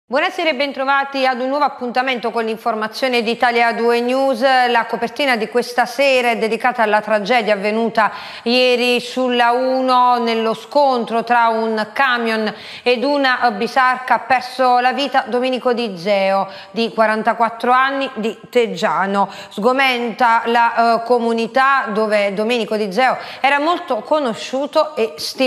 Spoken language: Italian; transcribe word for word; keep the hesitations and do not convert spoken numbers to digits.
Buonasera e bentrovati ad un nuovo appuntamento con l'informazione di Italia due News. La copertina di questa sera è dedicata alla tragedia avvenuta ieri sulla uno nello scontro tra un camion ed una bisarca. Ha perso la vita Domenico Di Zeo, di quarantaquattro anni, di Teggiano. Sgomenta la uh, comunità dove Domenico Di Zeo era molto conosciuto e stimato.